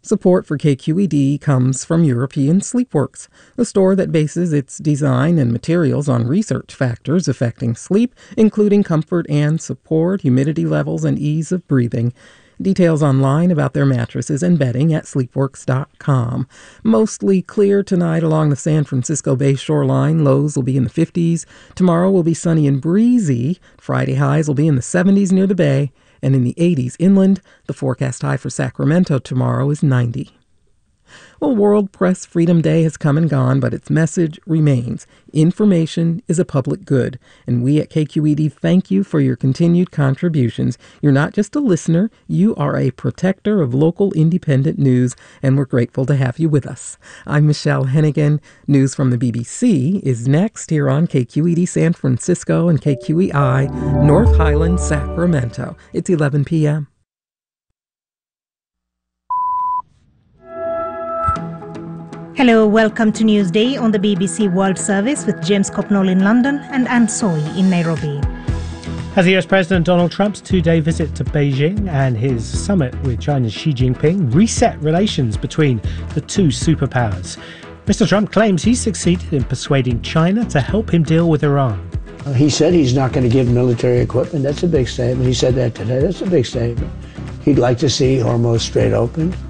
Support for KQED comes from European Sleepworks, a store that bases its design and materials on research factors affecting sleep, including comfort and support, humidity levels, and ease of breathing. Details online about their mattresses and bedding at sleepworks.com. Mostly clear tonight along the San Francisco Bay shoreline. Lows will be in the 50s. Tomorrow will be sunny and breezy. Friday highs will be in the 70s near the bay and in the 80s inland. The forecast high for Sacramento tomorrow is 90. Well, World Press Freedom Day has come and gone, but its message remains. Information is a public good, and we at KQED thank you for your continued contributions. You're not just a listener, you are a protector of local independent news, and we're grateful to have you with us. I'm Michelle Hennigan. News from the BBC is next here on KQED San Francisco and KQEI North Highland, Sacramento. It's 11 p.m. Hello, welcome to Newsday on the BBC World Service with James Copnall in London and Anne Soy in Nairobi. As US President Donald Trump's two-day visit to Beijing and his summit with China's Xi Jinping reset relations between the two superpowers, Mr. Trump claims he succeeded in persuading China to help him deal with Iran. He said he's not going to give military equipment. That's a big statement. He said that today. That's a big statement. He'd like to see Hormuz Strait opened.